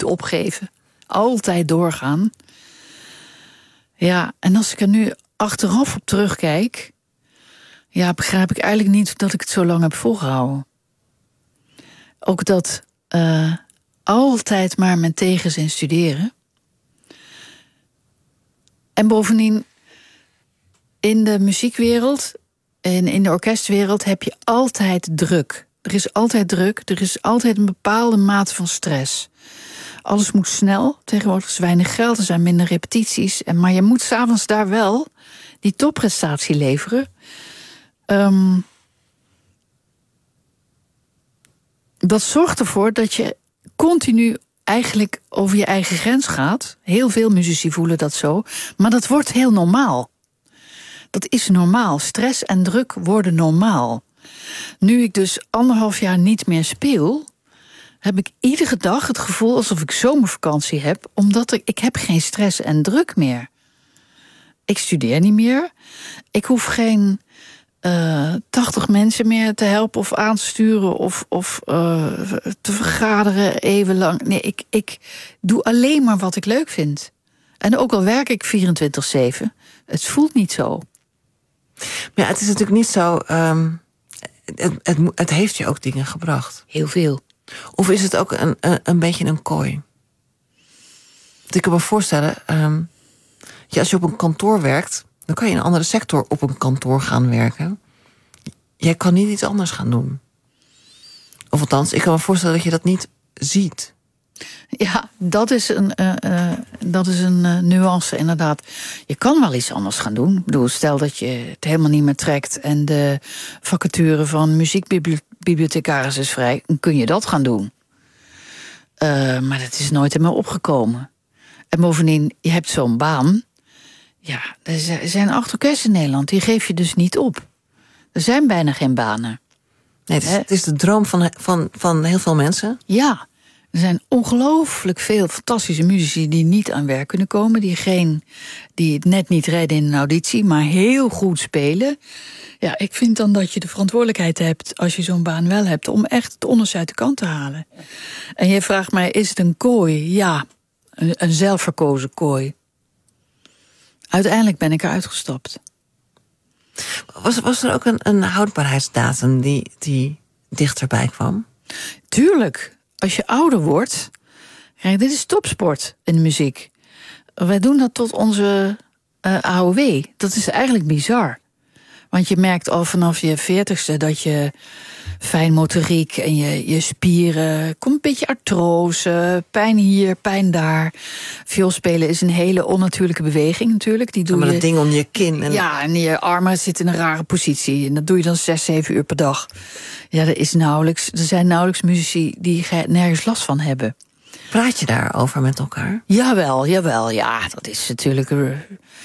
opgeven. Altijd doorgaan. Ja, en als ik er nu achteraf op terugkijk, ja, begrijp ik eigenlijk niet dat ik het zo lang heb volgehouden. Ook dat altijd maar met tegenzin studeren. En bovendien, in de muziekwereld en in de orkestwereld heb je altijd druk. Er is altijd druk, er is altijd een bepaalde mate van stress. Alles moet snel, tegenwoordig is weinig geld, er zijn minder repetities. Maar je moet 's avonds daar wel die topprestatie leveren. Dat zorgt ervoor dat je continu eigenlijk over je eigen grens gaat. Heel veel muzici voelen dat zo. Maar dat wordt heel normaal. Dat is normaal. Stress en druk worden normaal. Nu ik dus 1,5 jaar niet meer speel, heb ik iedere dag het gevoel alsof ik zomervakantie heb, omdat ik heb geen stress en druk meer. Ik studeer niet meer. Ik hoef geen 80 mensen meer te helpen of aan te sturen of te vergaderen eeuwenlang. Nee, ik doe alleen maar wat ik leuk vind. En ook al werk ik 24/7, het voelt niet zo. Maar ja, het is natuurlijk niet zo. Het heeft je ook dingen gebracht. Heel veel. Of is het ook een beetje een kooi? Want ik kan me voorstellen, als je op een kantoor werkt, dan kan je in een andere sector op een kantoor gaan werken. Jij kan niet iets anders gaan doen. Of althans, ik kan me voorstellen dat je dat niet ziet. Ja, dat is een nuance inderdaad. Je kan wel iets anders gaan doen. Ik bedoel, stel dat je het helemaal niet meer trekt en de vacature van muziekbibliothecaris is vrij, dan kun je dat gaan doen. Maar dat is nooit in me opgekomen. En bovendien, je hebt zo'n baan. Ja, er zijn 8 orkesten in Nederland, die geef je dus niet op. Er zijn bijna geen banen. Nee, het is de droom van heel veel mensen. Ja, er zijn ongelooflijk veel fantastische muzici die niet aan werk kunnen komen. Die het net niet redden in een auditie, maar heel goed spelen. Ja, ik vind dan dat je de verantwoordelijkheid hebt, als je zo'n baan wel hebt, om echt het onderste uit de kant te halen. En je vraagt mij, is het een kooi? Ja, een zelfverkozen kooi. Uiteindelijk ben ik eruit gestapt. Was er ook een houdbaarheidsdatum die dichterbij kwam? Tuurlijk. Als je ouder wordt. Kijk, dit is topsport in de muziek. Wij doen dat tot onze AOW. Dat is eigenlijk bizar. Want je merkt al vanaf je 40ste dat je fijnmotoriek en je spieren, komt een beetje artrose, pijn hier, pijn daar. Vioolspelen is een hele onnatuurlijke beweging natuurlijk. Die doe maar je, dat ding om je kin. Ja, en je armen zitten in een rare positie. En dat doe je dan 6-7 uur per dag. Ja, er zijn nauwelijks muzici die nergens last van hebben. Praat je daarover met elkaar? Jawel. Ja, dat is natuurlijk een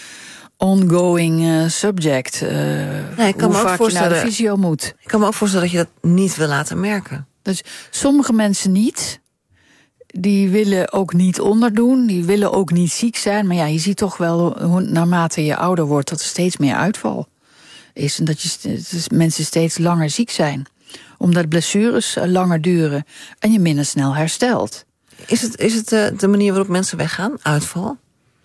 ongoing subject. Ik kan hoe me ook vaak je naar de fysio moet. Ik kan me ook voorstellen dat je dat niet wil laten merken. Dus sommige mensen niet. Die willen ook niet onderdoen. Die willen ook niet ziek zijn. Maar ja, je ziet toch wel, naarmate je ouder wordt, dat er steeds meer uitval is. En dat mensen steeds langer ziek zijn. Omdat blessures langer duren en je minder snel herstelt. Is het de manier waarop mensen weggaan? Uitval?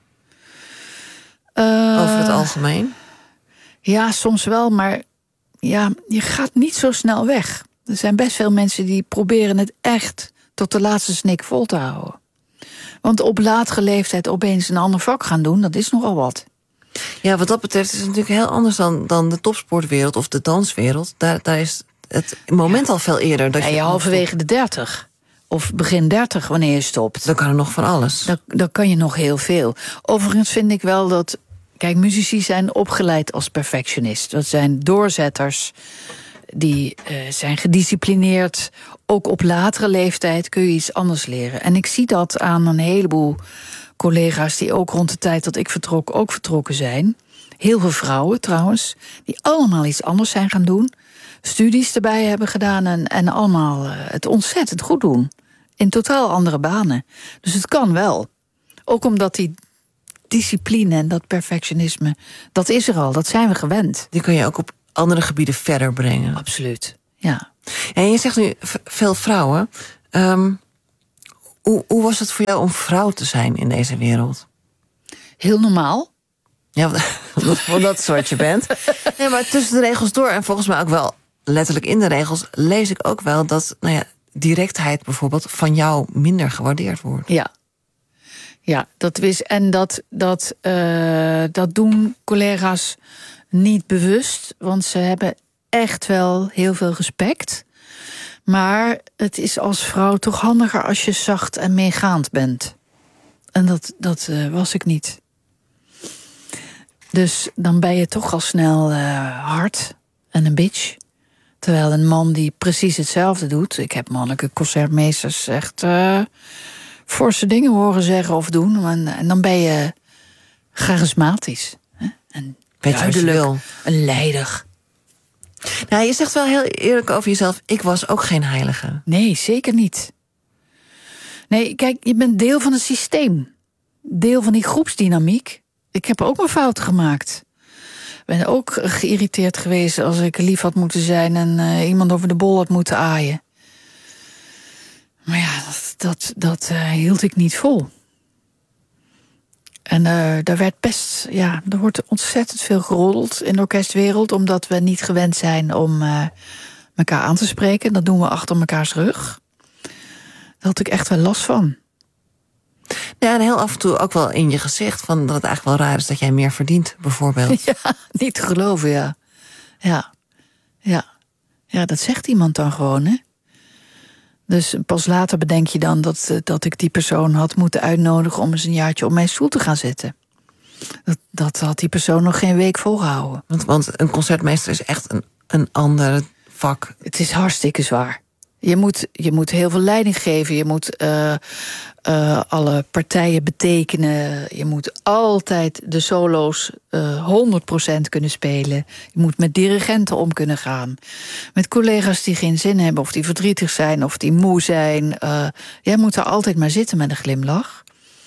Over het algemeen? Ja, soms wel, maar ja, je gaat niet zo snel weg. Er zijn best veel mensen die proberen het echt tot de laatste snik vol te houden. Want op latere leeftijd opeens een ander vak gaan doen, dat is nogal wat. Ja, wat dat betreft is het natuurlijk heel anders dan de topsportwereld of de danswereld. Daar is het moment al veel eerder. Dat je halverwege de 30 of begin 30 wanneer je stopt. Dan kan er nog van alles. Dan kan je nog heel veel. Overigens vind ik wel dat, kijk, muzici zijn opgeleid als perfectionist. Dat zijn doorzetters. Die zijn gedisciplineerd. Ook op latere leeftijd kun je iets anders leren. En ik zie dat aan een heleboel collega's die ook rond de tijd dat ik vertrok ook vertrokken zijn. Heel veel vrouwen trouwens, die allemaal iets anders zijn gaan doen. Studies erbij hebben gedaan en allemaal het ontzettend goed doen. In totaal andere banen. Dus het kan wel. Ook omdat die discipline en dat perfectionisme, dat is er al, dat zijn we gewend. Die kun je ook op andere gebieden verder brengen. Absoluut, ja. En je zegt nu veel vrouwen. Hoe was het voor jou om vrouw te zijn in deze wereld? Heel normaal. Ja, want dat is wat je bent. Nee, maar tussen de regels door, en volgens mij ook wel letterlijk in de regels, lees ik ook wel dat directheid bijvoorbeeld van jou minder gewaardeerd wordt. Ja, dat is. En dat doen collega's niet bewust, want ze hebben echt wel heel veel respect. Maar het is als vrouw toch handiger als je zacht en meegaand bent. En dat was ik niet. Dus dan ben je toch al snel hard en een bitch. Terwijl een man die precies hetzelfde doet. Ik heb mannelijke concertmeesters echt forse dingen horen zeggen of doen. En dan ben je charismatisch. Hè? En Weet je wat je wil? Een leider. Nou, je zegt wel heel eerlijk over jezelf, ik was ook geen heilige. Nee, zeker niet. Nee, kijk, je bent deel van het systeem. Deel van die groepsdynamiek. Ik heb ook mijn fouten gemaakt. Ik ben ook geïrriteerd geweest als ik lief had moeten zijn en iemand over de bol had moeten aaien. Maar ja, dat hield ik niet vol. En daar werd best, er wordt ontzettend veel geroddeld in de orkestwereld, omdat we niet gewend zijn om elkaar aan te spreken. Dat doen we achter mekaars rug. Daar had ik echt wel last van. Ja, en heel af en toe ook wel in je gezicht van dat het eigenlijk wel raar is dat jij meer verdient, bijvoorbeeld. Ja, niet te geloven, Ja, dat zegt iemand dan gewoon, hè? Dus pas later bedenk je dan dat ik die persoon had moeten uitnodigen om eens een jaartje op mijn stoel te gaan zitten. Dat had die persoon nog geen week volgehouden. Want een concertmeester is echt een ander vak. Het is hartstikke zwaar. Je moet heel veel leiding geven. Je moet alle partijen betekenen. Je moet altijd de solo's 100% kunnen spelen. Je moet met dirigenten om kunnen gaan. Met collega's die geen zin hebben, of die verdrietig zijn, of die moe zijn. Jij moet er altijd maar zitten met een glimlach.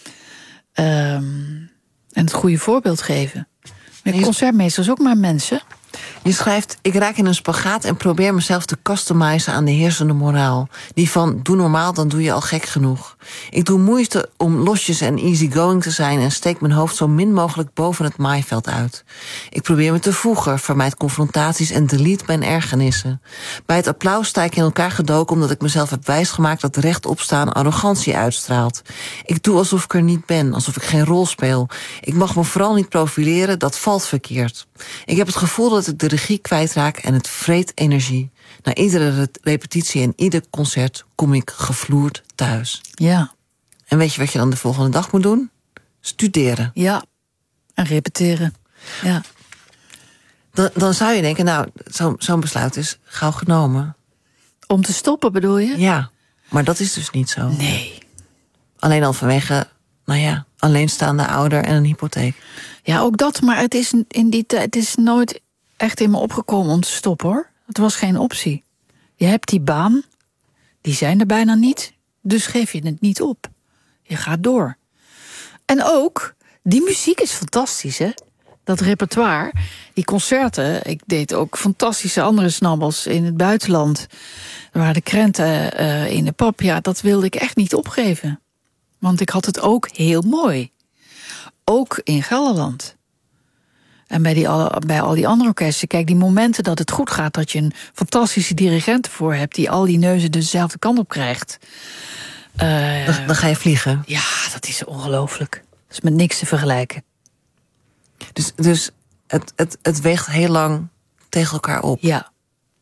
En het goede voorbeeld geven. Met concertmeesters ook maar mensen. Je schrijft, ik raak in een spagaat en probeer mezelf te customizen aan de heersende moraal. Die van, doe normaal, dan doe je al gek genoeg. Ik doe moeite om losjes en easygoing te zijn en steek mijn hoofd zo min mogelijk boven het maaiveld uit. Ik probeer me te voegen, vermijd confrontaties en delete mijn ergernissen. Bij het applaus sta ik in elkaar gedoken omdat ik mezelf heb wijsgemaakt dat rechtop staan arrogantie uitstraalt. Ik doe alsof ik er niet ben, alsof ik geen rol speel. Ik mag me vooral niet profileren, dat valt verkeerd. Ik heb het gevoel dat ik de regie kwijtraak en het vreet energie. Na iedere repetitie en ieder concert kom ik gevloerd thuis. Ja. En weet je wat je dan de volgende dag moet doen? Studeren. Ja, en repeteren. Ja. Dan zou je denken, nou, zo'n besluit is gauw genomen. Om te stoppen bedoel je? Ja, maar dat is dus niet zo. Nee. Alleen al vanwege, alleenstaande ouder en een hypotheek. Ja, ook dat, maar het is in die tijd, het is nooit echt in me opgekomen om te stoppen, hoor. Het was geen optie. Je hebt die baan, die zijn er bijna niet, dus geef je het niet op. Je gaat door. En ook, die muziek is fantastisch, hè? Dat repertoire, die concerten. Ik deed ook fantastische andere snabbels in het buitenland. Er waren de krenten in de pap. Ja, dat wilde ik echt niet opgeven. Want ik had het ook heel mooi. Ook in Gelderland. En bij al die andere orkesten. Kijk, die momenten dat het goed gaat, dat je een fantastische dirigent ervoor hebt die al die neuzen dezelfde kant op krijgt. Dan ga je vliegen. Ja, dat is ongelooflijk. Dat is met niks te vergelijken. Dus het weegt heel lang tegen elkaar op. Ja.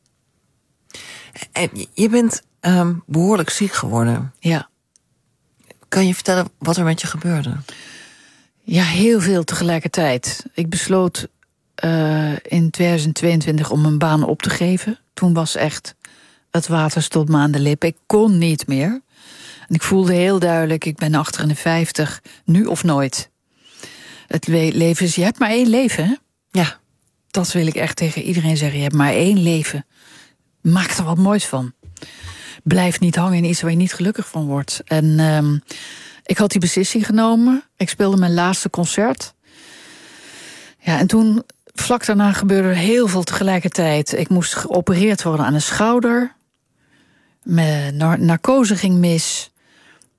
En je bent behoorlijk ziek geworden. Ja. Kan je vertellen wat er met je gebeurde? Ja, heel veel tegelijkertijd. Ik besloot in 2022 om mijn baan op te geven. Toen was echt het water stond me aan de lippen. Ik kon niet meer. En ik voelde heel duidelijk, ik ben achter in de 50, nu of nooit. Het leven is, je hebt maar 1 leven, hè? Ja. Dat wil ik echt tegen iedereen zeggen. Je hebt maar 1 leven. Maak er wat moois van. Blijf niet hangen in iets waar je niet gelukkig van wordt. En ik had die beslissing genomen. Ik speelde mijn laatste concert. Ja, en toen, vlak daarna gebeurde er heel veel tegelijkertijd. Ik moest geopereerd worden aan een schouder. Mijn narcose ging mis.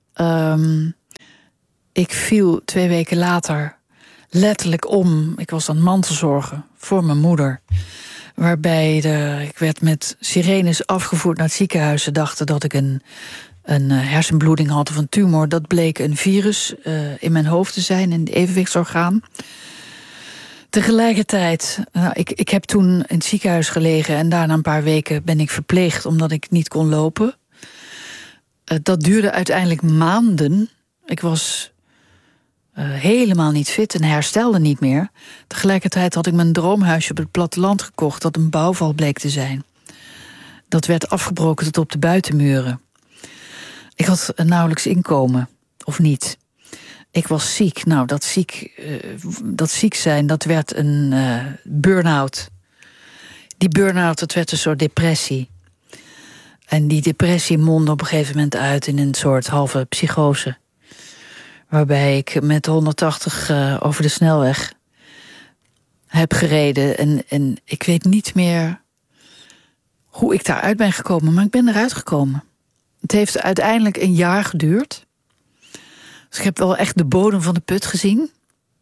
Ik viel 2 weken later letterlijk om. Ik was aan het mantelzorgen voor mijn moeder. Waarbij ik werd met sirenes afgevoerd naar het ziekenhuis. Ze dachten dat ik een hersenbloeding had of een tumor. Dat bleek een virus in mijn hoofd te zijn, in het evenwichtsorgaan. Tegelijkertijd, ik heb toen in het ziekenhuis gelegen en daarna een paar weken ben ik verpleegd omdat ik niet kon lopen. Dat duurde uiteindelijk maanden. Ik was helemaal niet fit en herstelde niet meer. Tegelijkertijd had ik mijn droomhuisje op het platteland gekocht dat een bouwval bleek te zijn. Dat werd afgebroken tot op de buitenmuren. Ik had nauwelijks inkomen, of niet. Ik was ziek. Nou, dat ziek zijn, dat werd een burn-out. Die burn-out, dat werd een soort depressie. En die depressie mondde op een gegeven moment uit in een soort halve psychose. Waarbij ik met 180 over de snelweg heb gereden. En ik weet niet meer hoe ik daaruit ben gekomen, maar ik ben eruit gekomen. Het heeft uiteindelijk een jaar geduurd. Dus ik heb wel echt de bodem van de put gezien.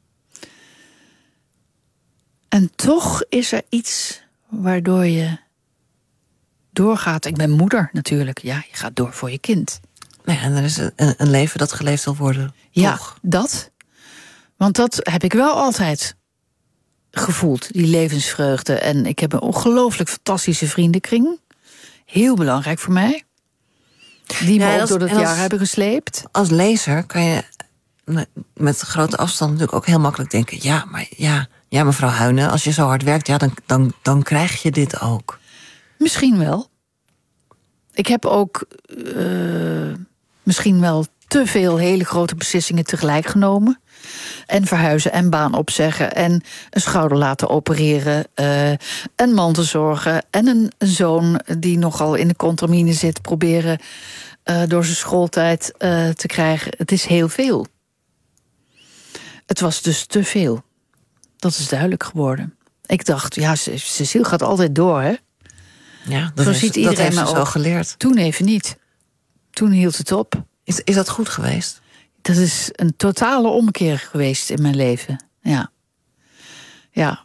En toch is er iets waardoor je doorgaat. Ik ben moeder natuurlijk. Ja, je gaat door voor je kind. Nee, en er is een leven dat geleefd wil worden. Ja, toch? dat. Want dat heb ik wel altijd gevoeld, die levensvreugde. En ik heb een ongelooflijk fantastische vriendenkring. Heel belangrijk voor mij. Die me ook door dat jaar hebben gesleept. Als lezer kan je met grote afstand natuurlijk ook heel makkelijk denken... ja, mevrouw Huyne, als je zo hard werkt, ja, dan krijg je dit ook. Misschien wel. Ik heb ook misschien wel te veel hele grote beslissingen tegelijk genomen. En verhuizen en baan opzeggen en een schouder laten opereren. En mantelzorgen en een zoon die nogal in de contramine zit... proberen door zijn schooltijd te krijgen. Het is heel veel. Het was dus te veel. Dat is duidelijk geworden. Ik dacht, ja, Cecile gaat altijd door, hè? Ja, dat heeft ze zo geleerd. Toen even niet. Toen hield het op. Is dat goed geweest? Dat is een totale ommekeer geweest in mijn leven. Ja.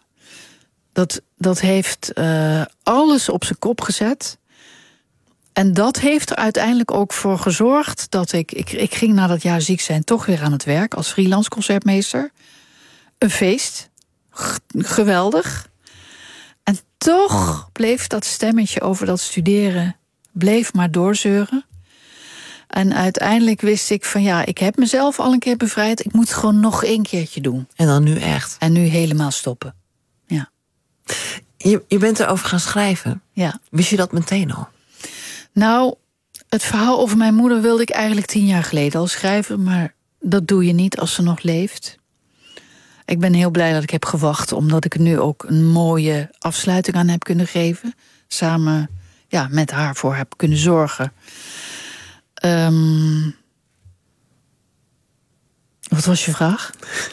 Dat heeft alles op zijn kop gezet. En dat heeft er uiteindelijk ook voor gezorgd dat ik ging na dat jaar ziek zijn toch weer aan het werk als freelance concertmeester. Een feest. Geweldig. En toch bleef dat stemmetje over dat studeren bleef maar doorzeuren. En uiteindelijk wist ik van ja, ik heb mezelf al een keer bevrijd. Ik moet het gewoon nog 1 keertje doen. En dan nu echt. En nu helemaal stoppen. Ja. Je bent erover gaan schrijven. Ja. Wist je dat meteen al? Nou, het verhaal over mijn moeder wilde ik eigenlijk 10 jaar geleden al schrijven. Maar dat doe je niet als ze nog leeft. Ik ben heel blij dat ik heb gewacht. Omdat ik er nu ook een mooie afsluiting aan heb kunnen geven. Samen met haar voor heb kunnen zorgen. Wat was je vraag?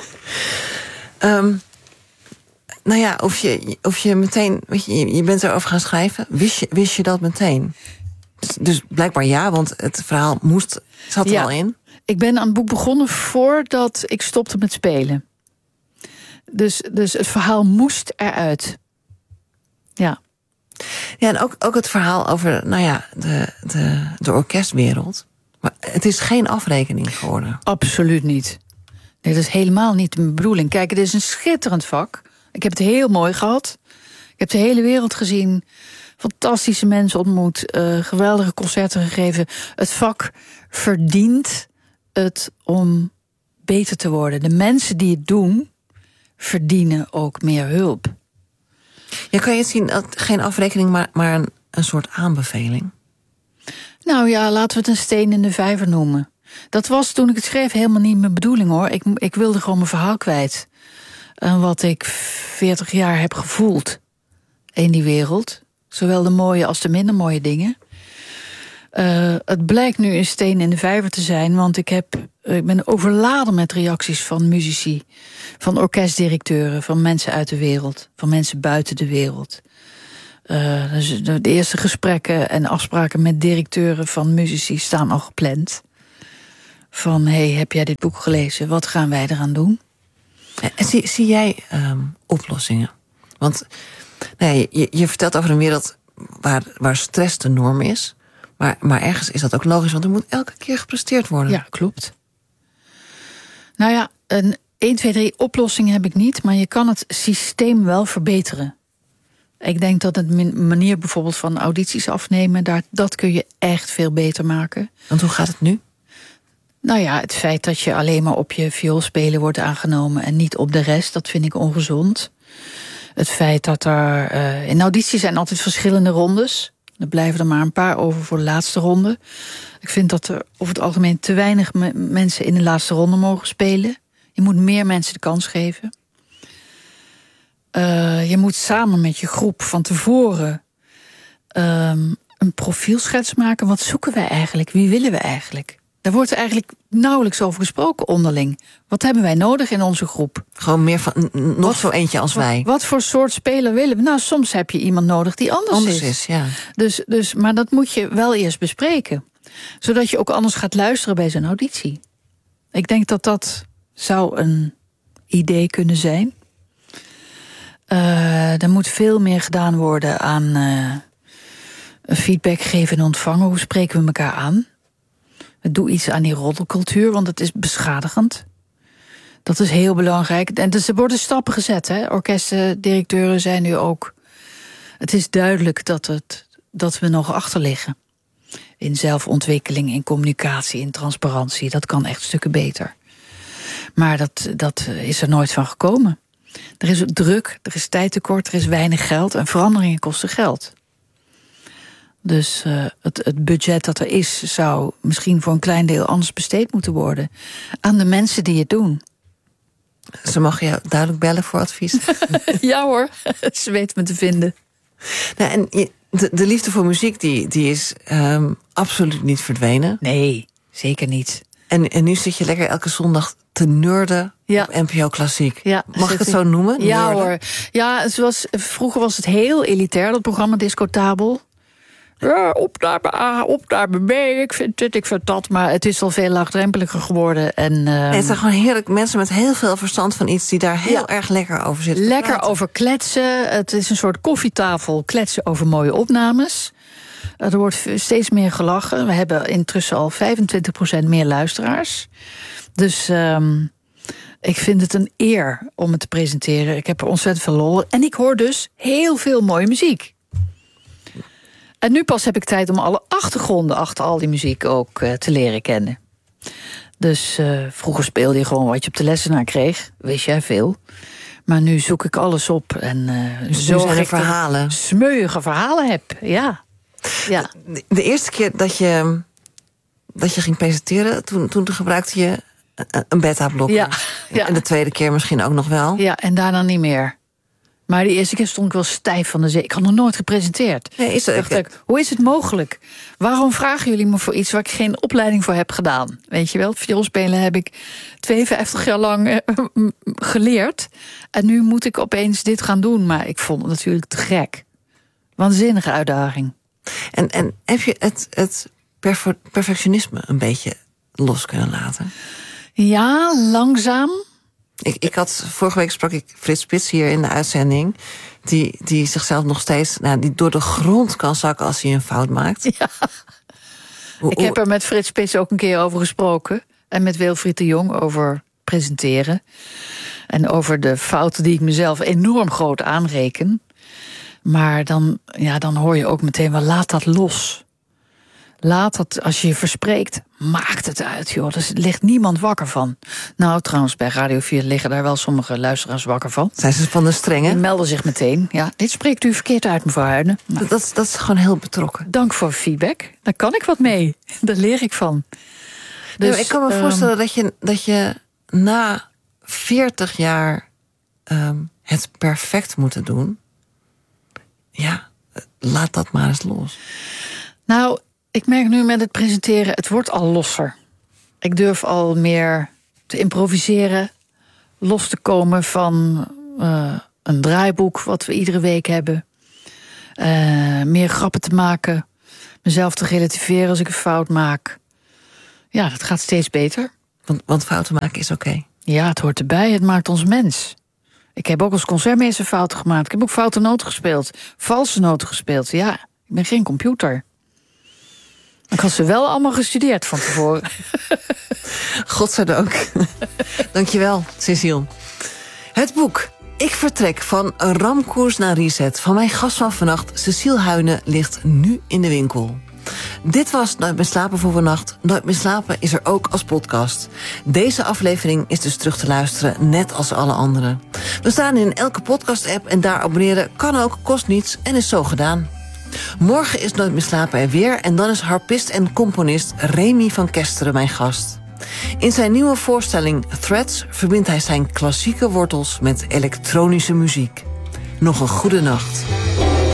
Nou ja, of je meteen... Weet je bent erover gaan schrijven. Wist je dat meteen? Dus blijkbaar ja, want het verhaal zat er al in. Ik ben aan het boek begonnen voordat ik stopte met spelen. Dus het verhaal moest eruit. Ja. Ja, en ook het verhaal over de orkestwereld. Maar het is geen afrekening geworden. Absoluut niet. Nee, dat is helemaal niet de bedoeling. Kijk, het is een schitterend vak. Ik heb het heel mooi gehad. Ik heb de hele wereld gezien. Fantastische mensen ontmoet. Geweldige concerten gegeven. Het vak verdient het om beter te worden. De mensen die het doen, verdienen ook meer hulp. Ja, kan je het zien, geen afrekening, maar een soort aanbeveling? Nou ja, laten we het een steen in de vijver noemen. Dat was toen ik het schreef helemaal niet mijn bedoeling, hoor. Ik wilde gewoon mijn verhaal kwijt. En wat ik 40 jaar heb gevoeld in die wereld. Zowel de mooie als de minder mooie dingen. Het blijkt nu een steen in de vijver te zijn, want ik ben overladen met reacties van muzici, van orkestdirecteuren, van mensen uit de wereld, van mensen buiten de wereld. Dus de eerste gesprekken en afspraken met directeuren van muzici staan al gepland. Van, heb jij dit boek gelezen? Wat gaan wij eraan doen? En zie jij oplossingen? Want je vertelt over een wereld waar stress de norm is. Maar ergens is dat ook logisch, want er moet elke keer gepresteerd worden. Ja, klopt. Nou ja, een 1, 2, 3 oplossing heb ik niet, maar je kan het systeem wel verbeteren. Ik denk dat het manier bijvoorbeeld van audities afnemen, dat kun je echt veel beter maken. Want hoe gaat het nu? Nou ja, het feit dat je alleen maar op je vioolspelen wordt aangenomen en niet op de rest, dat vind ik ongezond. Het feit dat er in audities zijn altijd verschillende rondes. Er blijven er maar een paar over voor de laatste ronde. Ik vind dat er over het algemeen te weinig mensen in de laatste ronde mogen spelen. Je moet meer mensen de kans geven. Je moet samen met je groep van tevoren een profielschets maken. Wat zoeken wij eigenlijk? Wie willen we eigenlijk? Daar wordt er eigenlijk nauwelijks over gesproken onderling. Wat hebben wij nodig in onze groep? Gewoon meer van zo eentje als wij. Wat voor soort speler willen we? Nou, soms heb je iemand nodig die anders is. Ja. Dus, maar dat moet je wel eerst bespreken. Zodat je ook anders gaat luisteren bij zo'n auditie. Ik denk dat dat zou een idee kunnen zijn. Er moet veel meer gedaan worden aan feedback geven en ontvangen. Hoe spreken we elkaar aan? Doe iets aan die roddelcultuur, want het is beschadigend. Dat is heel belangrijk. En dus er worden stappen gezet. Hè? Orkestendirecteuren zijn nu ook. Het is duidelijk dat we nog achter liggen. In zelfontwikkeling, in communicatie, in transparantie. Dat kan echt stukken beter. Maar dat is er nooit van gekomen. Er is druk, er is tijdtekort, er is weinig geld. En veranderingen kosten geld. Dus het budget dat er is, zou misschien voor een klein deel anders besteed moeten worden. Aan de mensen die het doen. Ze mogen jou duidelijk bellen voor advies. Ja hoor, ze weten me te vinden. Nou, en de liefde voor muziek die is absoluut niet verdwenen. Nee, zeker niet. En nu zit je lekker elke zondag te nerden op NPO Klassiek. Ja, mag ik het zo noemen? Ja nerden? hoor. Ja, vroeger was het heel elitair, dat programma Discotabel. Ja, op naar A, op naar B, ik vind dit, ik vind dat. Maar het is al veel laagdrempeliger geworden. En, het zijn gewoon heerlijk mensen met heel veel verstand van iets die daar heel erg lekker over zitten. Lekker over kletsen. Het is een soort koffietafel, kletsen over mooie opnames. Er wordt steeds meer gelachen. We hebben intussen al 25% meer luisteraars. Dus ik vind het een eer om het te presenteren. Ik heb er ontzettend veel lol. En ik hoor dus heel veel mooie muziek. En nu pas heb ik tijd om alle achtergronden achter al die muziek ook te leren kennen. Dus vroeger speelde je gewoon wat je op de lessenaar kreeg. Wist jij veel. Maar nu zoek ik alles op. En zo ik verhalen. Smeuïge verhalen heb, ja. De eerste keer dat je ging presenteren, toen gebruikte je een beta-blokker. Ja. En de tweede keer misschien ook nog wel. Ja, en daarna niet meer. Maar die eerste keer stond ik wel stijf van de zee. Ik had nog nooit gepresenteerd. Nee, hoe is het mogelijk? Waarom vragen jullie me voor iets waar ik geen opleiding voor heb gedaan? Weet je wel, vioolspelen heb ik 52 jaar lang geleerd. En nu moet ik opeens dit gaan doen. Maar ik vond het natuurlijk te gek. Waanzinnige uitdaging. En heb je het perfectionisme een beetje los kunnen laten? Ja, langzaam. Vorige week sprak ik Frits Spits hier in de uitzending. Die zichzelf nog steeds die door de grond kan zakken als hij een fout maakt. Ja. Ik heb er met Frits Spits ook een keer over gesproken. En met Wilfried de Jong over presenteren. En over de fouten die ik mezelf enorm groot aanreken. Maar dan hoor je ook meteen wel, laat dat los. Laat dat, als je je verspreekt, maakt het uit, joh. Er ligt niemand wakker van. Nou, trouwens, bij Radio 4 liggen daar wel sommige luisteraars wakker van. Zijn ze van de strenge? Die melden zich meteen. Ja, dit spreekt u verkeerd uit, mevrouw Huijden. Nou, dat is gewoon heel betrokken. Dank voor feedback. Daar kan ik wat mee. Daar leer ik van. Dus, ik kan me voorstellen dat je na 40 jaar het perfect moeten doen. Ja, laat dat maar eens los. Nou, ik merk nu met het presenteren, het wordt al losser. Ik durf al meer te improviseren, los te komen van een draaiboek wat we iedere week hebben. Meer grappen te maken, mezelf te relativeren als ik een fout maak. Ja, dat gaat steeds beter. Want fouten maken is oké. Ja, het hoort erbij. Het maakt ons mens. Ik heb ook als concertmeester fouten gemaakt. Ik heb ook foute noten gespeeld. Valse noten gespeeld. Ja, ik ben geen computer. Ik had ze wel allemaal gestudeerd van tevoren. Godzijdank. Dankjewel, Cecile. Het boek Ik vertrek van een ramkoers naar reset van mijn gast van vannacht, Cecile Huyne, ligt nu in de winkel. Dit was Nooit meer slapen voor vannacht. Nooit meer slapen is er ook als podcast. Deze aflevering is dus terug te luisteren, net als alle andere. We staan in elke podcast-app en daar abonneren kan ook, kost niets en is zo gedaan. Morgen is Nooit meer slapen er weer en dan is harpist en componist Remy van Kesteren mijn gast. In zijn nieuwe voorstelling Threads verbindt hij zijn klassieke wortels met elektronische muziek. Nog een goede nacht.